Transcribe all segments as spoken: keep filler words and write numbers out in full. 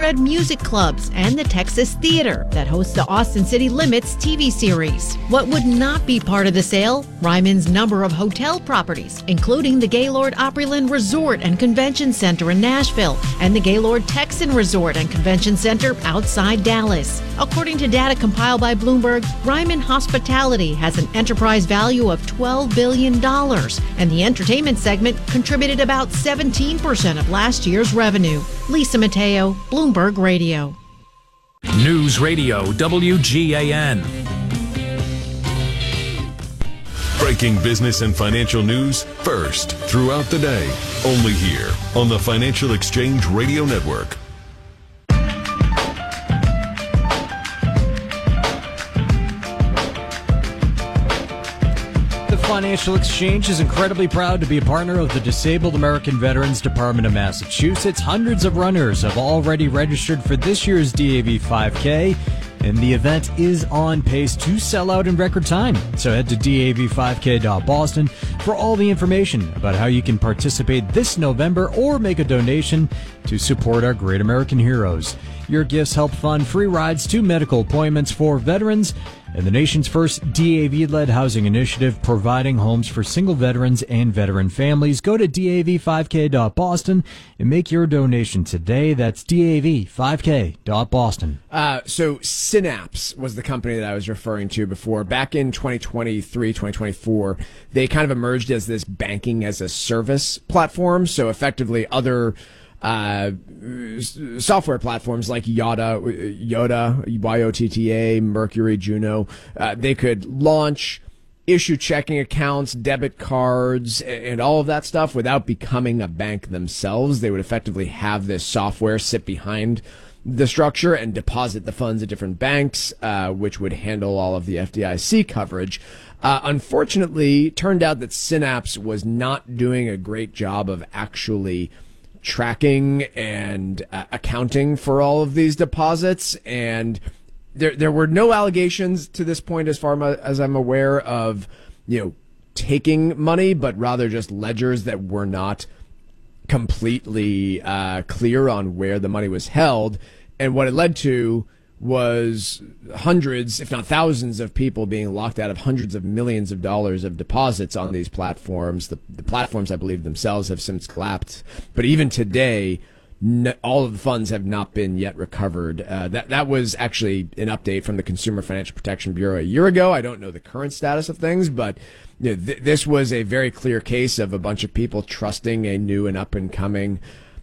Thoroughbred Music Clubs, and the Texas Theater that hosts the Austin City Limits T V series. What would not be part of the sale? Ryman's number of hotel properties, including the Gaylord Opryland Resort and Convention Center in Nashville and the Gaylord Texan Resort and Convention Center outside Dallas. According to data compiled by Bloomberg, Ryman Hospitality has an enterprise value of twelve billion dollars, and the entertainment segment contributed about seventeen percent of last year's revenue. Lisa Mateo, Bloomberg Radio. News Radio W G A N. Breaking business and financial news first throughout the day. Only here on the Financial Exchange Radio Network. Financial Exchange is incredibly proud to be a partner of the Disabled American Veterans Department of Massachusetts. Hundreds of runners have already registered for this year's D A V five K, and the event is on pace to sell out in record time. So head to D A V five K dot Boston for all the information about how you can participate this November or make a donation to support our great American heroes. Your gifts help fund free rides to medical appointments for veterans and the nation's first D A V-led housing initiative providing homes for single veterans and veteran families. Go to D A V five K dot Boston and make your donation today. That's D A V five K dot Boston. Uh, so Synapse was the company that I was referring to before. Back in twenty twenty-three, twenty twenty-four, they kind of emerged as this banking as a service platform. So effectively other uh software platforms like Yotta, Yotta, Y O T T A, Mercury, Juno, uh, they could launch, issue checking accounts, debit cards, and all of that stuff without becoming a bank themselves. They would effectively have this software sit behind the structure and deposit the funds at different banks, uh, which would handle all of the F D I C coverage. Uh, unfortunately, turned out that Synapse was not doing a great job of actually tracking and uh, accounting for all of these deposits, and there there were no allegations to this point, as far as I'm aware, of you know taking money, but rather just ledgers that were not completely uh, clear on where the money was held. And what it led to was hundreds, if not thousands, of people being locked out of hundreds of millions of dollars of deposits on these platforms. The, the platforms, I believe, themselves have since collapsed. But even today, n- all of the funds have not been yet recovered. Uh, that that was actually an update from the Consumer Financial Protection Bureau a year ago. I don't know the current status of things, but you know, th- this was a very clear case of a bunch of people trusting a new and up-and-coming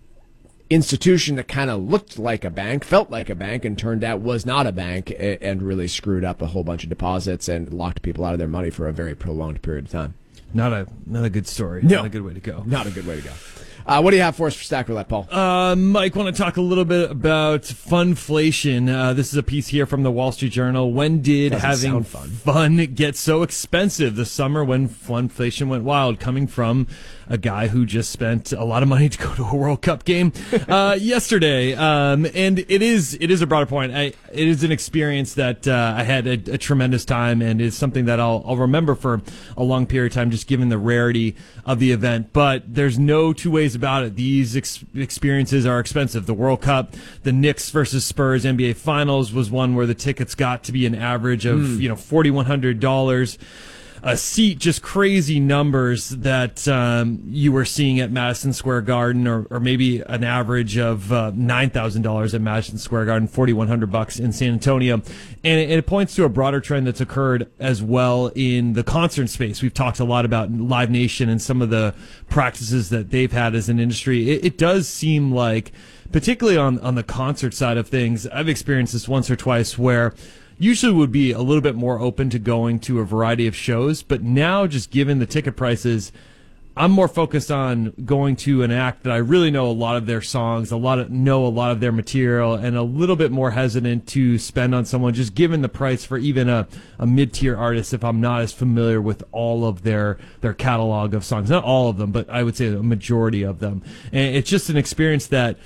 institution that kind of looked like a bank, felt like a bank, and turned out was not a bank, and really screwed up a whole bunch of deposits and locked people out of their money for a very prolonged period of time. Not a not a good story. No. Not a good way to go. Not a good way to go. Uh, what do you have for us for Stack Roulette, Paul? Uh, Mike, want to talk a little bit about funflation. Uh, this is a piece here from the Wall Street Journal. When did Doesn't having fun. fun get so expensive? The summer when funflation went wild, coming from a guy who just spent a lot of money to go to a World Cup game uh, yesterday. Um, and it is it is a broader point. I, it is an experience that uh, I had a, a tremendous time, and is something that I'll, I'll remember for a long period of time, just given the rarity of the event. But there's no two ways about it. These ex- experiences are expensive. The World Cup, the Knicks versus Spurs N B A Finals was one where the tickets got to be an average of mm. you know forty-one hundred dollars a seat, just crazy numbers that um, you were seeing at Madison Square Garden, or, or maybe an average of uh, nine thousand dollars at Madison Square Garden, forty-one hundred bucks in San Antonio. And it, it points to a broader trend that's occurred as well in the concert space. We've talked a lot about Live Nation and some of the practices that they've had as an industry. It, it does seem like, particularly on, on the concert side of things, I've experienced this once or twice where usually would be a little bit more open to going to a variety of shows, but now, just given the ticket prices, I'm more focused on going to an act that I really know a lot of their songs, a lot of know a lot of their material, and a little bit more hesitant to spend on someone just given the price for even a, a mid-tier artist if I'm not as familiar with all of their their catalog of songs. Not all of them, but I would say a majority of them. And it's just an experience that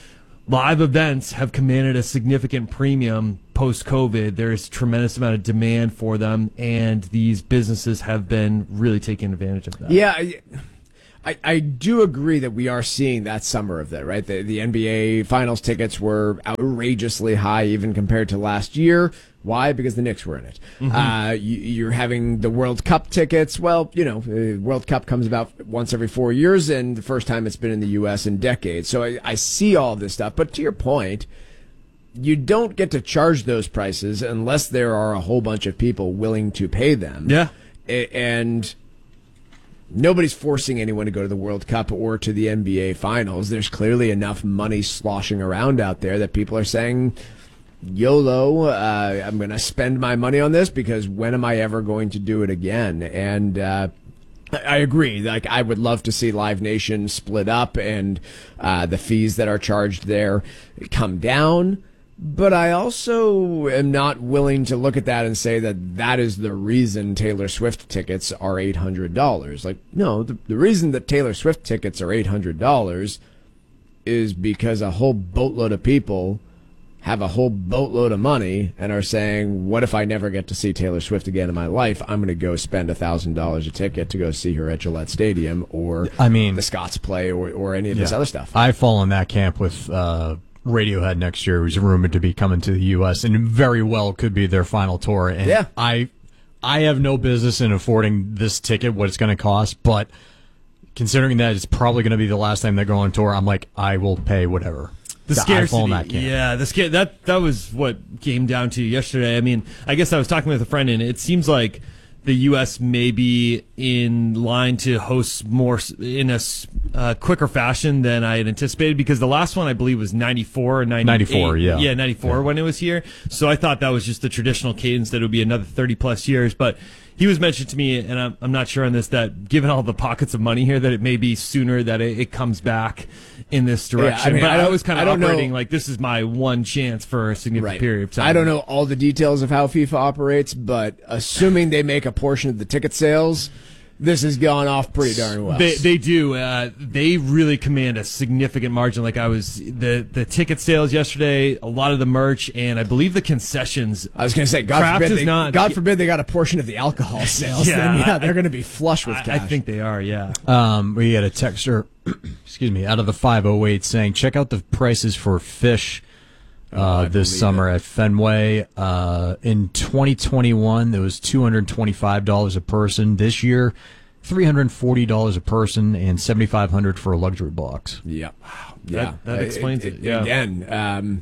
live events have commanded a significant premium post-COVID. There's a tremendous amount of demand for them, and these businesses have been really taking advantage of that. Yeah, I, I do agree that we are seeing that summer of that, right? The, the N B A Finals tickets were outrageously high even compared to last year. Why? Because the Knicks were in it. Mm-hmm. Uh, you, you're having the World Cup tickets. Well, you know, the World Cup comes about once every four years, and the first time it's been in the U S in decades. So I, I see all this stuff. But to your point, you don't get to charge those prices unless there are a whole bunch of people willing to pay them. Yeah. A- and nobody's forcing anyone to go to the World Cup or to the N B A Finals. There's clearly enough money sloshing around out there that people are saying, YOLO, uh, I'm going to spend my money on this because when am I ever going to do it again? And uh, I agree. Like, I would love to see Live Nation split up and uh, the fees that are charged there come down. But I also am not willing to look at that and say that that is the reason Taylor Swift tickets are eight hundred dollars. Like, no, the, the reason that Taylor Swift tickets are eight hundred dollars is because a whole boatload of people have a whole boatload of money and are saying, what if I never get to see Taylor Swift again in my life? I'm going to go spend one thousand dollars a ticket to go see her at Gillette Stadium or I mean, the Scots play or, or any of yeah, this other stuff. I fall in that camp with uh, Radiohead next year, who's rumored to be coming to the U S and very well could be their final tour. And yeah. I, I have no business in affording this ticket, what it's going to cost, but considering that it's probably going to be the last time they go on tour, I'm like, I will pay whatever. The I scarcity, fall in that camp. yeah, the sca- that that was what came down to yesterday. I mean, I guess I was talking with a friend, and it seems like the U S may be in line to host more in a uh, quicker fashion than I had anticipated, because the last one I believe was ninety-four or ninety-eight. ninety-four, yeah. Yeah, ninety-four yeah. when it was here. So I thought that was just the traditional cadence that it would be another thirty plus years. But he was mentioned to me, and I'm, I'm not sure on this, that given all the pockets of money here, that it may be sooner that it, it comes back in this direction. Yeah, I mean, but I I was kind of operating know. like this is my one chance for a significant Right. period of time. I don't know all the details of how FIFA operates, but assuming they make a portion of the ticket sales, this has gone off pretty darn well. They they do. Uh, they really command a significant margin. Like I was the the ticket sales yesterday, a lot of the merch, and I believe the concessions. I was going to say, God Kraft forbid, is they, not- God forbid they got a portion of the alcohol sales. Yeah, then, yeah, I- they're going to be flush with I, cash. I think they are. Yeah. Um, we had a texter, excuse me, out of the five oh eight saying, check out the prices for fish uh, Oh, I this believe summer it. at Fenway. Uh, in twenty twenty-one, there was two hundred twenty-five dollars a person. This year, three hundred forty dollars a person and seventy-five hundred dollars for a luxury box. Yeah. That- that explains it, yeah. Again, um,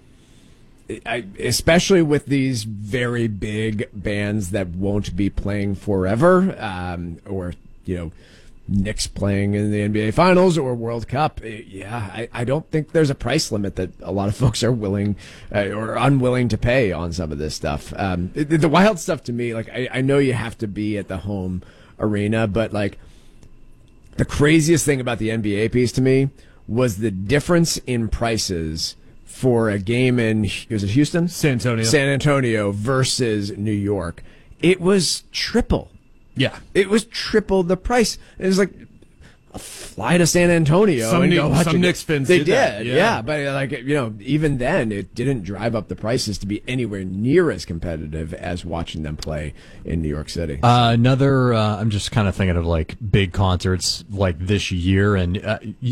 I, especially with these very big bands that won't be playing forever, um, or, you know, Knicks playing in the N B A Finals or World Cup. eh, Yeah, I, I don't think there's a price limit that a lot of folks are willing uh, or unwilling to pay on some of this stuff. Um, the, the wild stuff to me, like, I, I know you have to be at the home arena, but, like, the craziest thing about the N B A piece to me was the difference in prices for a game in, was it Houston? San Antonio. San Antonio versus New York. It was triple. Yeah. It was triple the price. It was like a fly to San Antonio. Some and Knicks- go watch some a- Knicks fans They did that, did, yeah. yeah. But like you know, even then, it didn't drive up the prices to be anywhere near as competitive as watching them play in New York City. Uh, another, uh, I'm just kind of thinking of like big concerts like this year, and uh, y-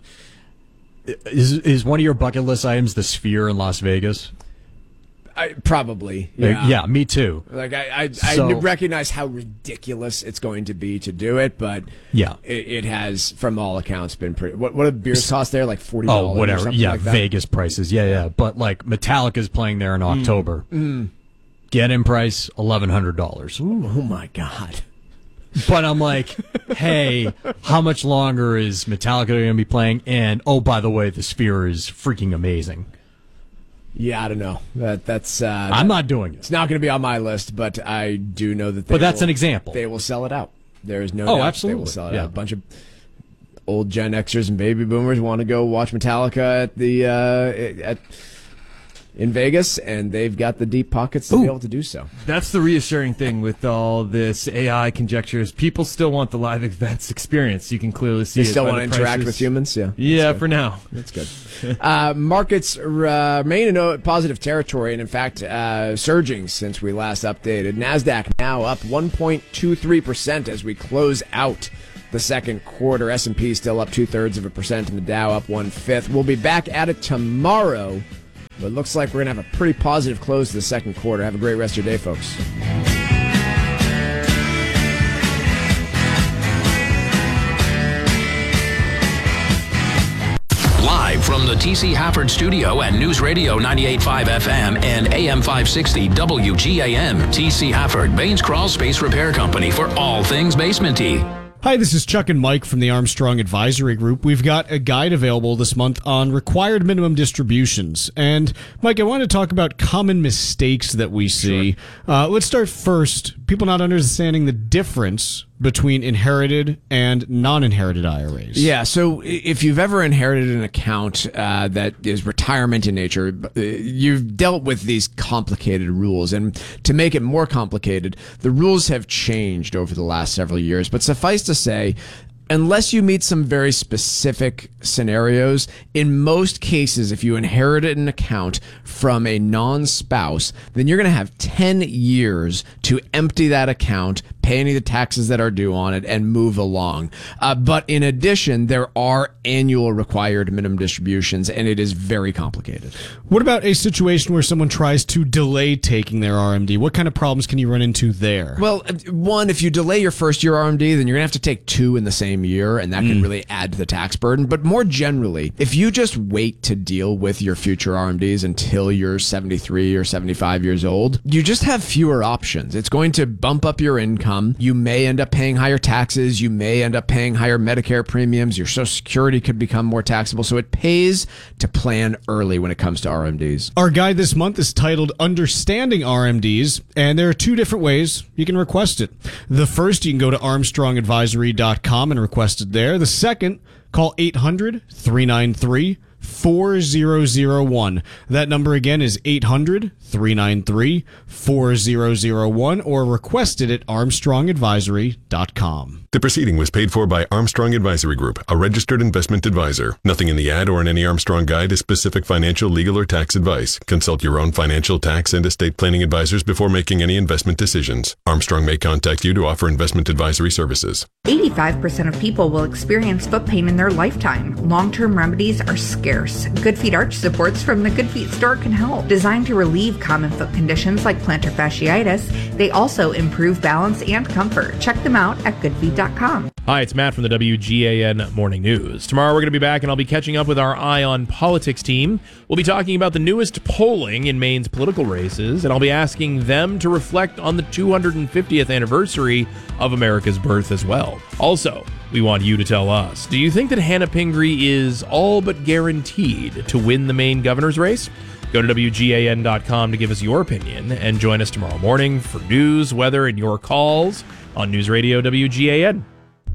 is is one of your bucket list items the Sphere in Las Vegas? I, probably, Like, yeah. yeah, me too. Like I, I, So- I recognize how ridiculous it's going to be to do it, but Yeah. it, it has, from all accounts, been pretty. What what do beers cost there? Like forty Oh, dollars. whatever. Or something Yeah, like that? Vegas prices. Yeah, yeah. But like Metallica's playing there in October. Get in price eleven hundred dollars. Oh my god. But I'm like, hey, how much longer is Metallica going to be playing? And oh, by the way, the Sphere is freaking amazing. Yeah, I don't know. That that's. Uh, I'm not doing It's it. not going to be on my list, but I do know that. They But that's will- an example. They will sell it out. There is no. Oh, doubt absolutely. They will sell it Yeah. out. A bunch of old Gen Xers and baby boomers want to go watch Metallica at the uh, at in Vegas, and they've got the deep pockets to Ooh. be able to do so. That's the reassuring thing with all this A I conjectures. People still want the live events experience. You can clearly see They it still by want to the interact prices. with humans. Yeah. Yeah, for now. That's good. uh, markets uh, remain in a positive territory, and in fact, uh, surging since we last updated. NASDAQ now up one point two three percent as we close out the second quarter. S and P still up two-thirds of a percent and the Dow up one-fifth. We'll be back at it tomorrow, but it looks like we're going to have a pretty positive close to the second quarter. Have a great rest of your day, folks. Live from the T C Hafford studio at News Radio ninety-eight point five F M and A M five sixty W G A M. T C Hafford, Baines Crawl Space Repair Company for all things basement-y. Hi, this is Chuck and Mike from the Armstrong Advisory Group. We've got a guide available this month on required minimum distributions. And, Mike, I want to talk about common mistakes that we see. Sure. Uh, let's start first. People not understanding the difference between inherited and non-inherited I R As. Yeah, so if you've ever inherited an account uh, that is retirement in nature, you've dealt with these complicated rules. And to make it more complicated, the rules have changed over the last several years. But suffice to say, unless you meet some very specific scenarios, in most cases, if you inherited an account from a non-spouse, then you're going to have ten years to empty that account, pay any of the taxes that are due on it, and move along. Uh, but in addition, there are annual required minimum distributions, and it is very complicated. What about a situation where someone tries to delay taking their R M D? What kind of problems can you run into there? Well, one, if you delay your first year R M D, then you're going to have to take two in the same year, and that can really add to the tax burden. But more generally, if you just wait to deal with your future R M Ds until you're seventy-three or seventy-five years old, you just have fewer options. It's going to bump up your income. You may end up paying higher taxes. You may end up paying higher Medicare premiums. Your Social Security could become more taxable. So it pays to plan early when it comes to R M Ds. Our guide this month is titled Understanding R M Ds, and there are two different ways you can request it. The first, you can go to armstrong advisory dot com and request it there. The second, call eight hundred, three nine three, four zero zero one. That number again is eight hundred, three nine three, four zero zero one, or request it at armstrong advisory dot com. The proceeding was paid for by Armstrong Advisory Group, a registered investment advisor. Nothing in the ad or in any Armstrong guide is specific financial, legal, or tax advice. Consult your own financial, tax, and estate planning advisors before making any investment decisions. Armstrong may contact you to offer investment advisory services. eighty-five percent of people will experience foot pain in their lifetime. Long-term remedies are scarce. Good Feet Arch Supports from the Good Feet store can help. Designed to relieve common foot conditions like plantar fasciitis, they also improve balance and comfort. Check them out at good feet dot com. Hi, it's Matt from the W G A N Morning News. Tomorrow we're going to be back and I'll be catching up with our Eye on Politics team. We'll be talking about the newest polling in Maine's political races, and I'll be asking them to reflect on the two hundred fiftieth anniversary of America's birth as well. Also, we want you to tell us, do you think that Hannah Pingree is all but guaranteed to win the Maine governor's race? Go to W G A N dot com to give us your opinion, and join us tomorrow morning for news, weather, and your calls on News Radio W G A N.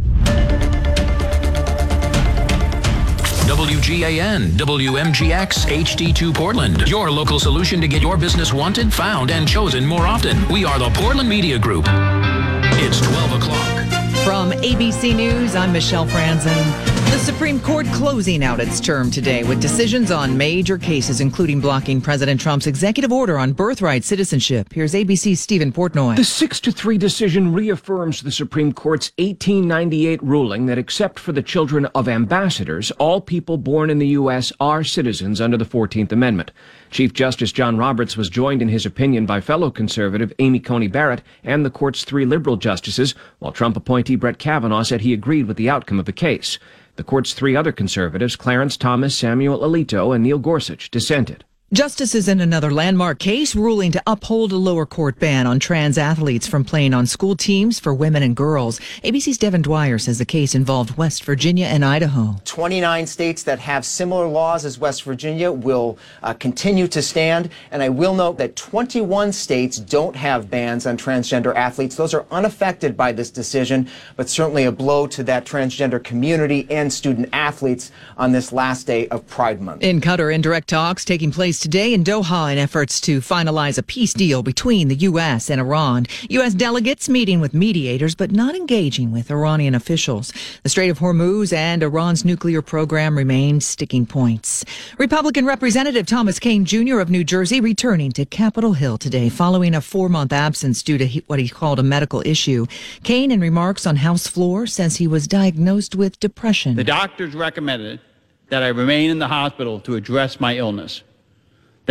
W G A N, W M G X, H D two Portland. Your local solution to get your business wanted, found, and chosen more often. We are the Portland Media Group. It's twelve o'clock. From A B C News, I'm Michelle Franzen. The Supreme Court closing out its term today with decisions on major cases, including blocking President Trump's executive order on birthright citizenship. Here's A B C's Stephen Portnoy. The six to three decision reaffirms the Supreme Court's eighteen ninety-eight ruling that except for the children of ambassadors, all people born in the U S are citizens under the fourteenth Amendment. Chief Justice John Roberts was joined in his opinion by fellow conservative Amy Coney Barrett and the court's three liberal justices, while Trump appointee Brett Kavanaugh said he agreed with the outcome of the case. The court's three other conservatives, Clarence Thomas, Samuel Alito, and Neil Gorsuch, dissented. Justices in another landmark case ruling to uphold a lower court ban on trans athletes from playing on school teams for women and girls. A B C's Devin Dwyer says the case involved West Virginia and Idaho. twenty-nine states that have similar laws as West Virginia will uh, continue to stand. And I will note that twenty-one states don't have bans on transgender athletes. Those are unaffected by this decision, but certainly a blow to that transgender community and student athletes on this last day of Pride Month. In Qatar, indirect talks taking place today in Doha in efforts to finalize a peace deal between the U S and Iran. U S delegates meeting with mediators but not engaging with Iranian officials. The Strait of Hormuz and Iran's nuclear program remain sticking points. Republican Representative Thomas Kean Junior of New Jersey returning to Capitol Hill today following a four-month absence due to what he called a medical issue. Kean, in remarks on House floor, says he was diagnosed with depression. The doctors recommended that I remain in the hospital to address my illness.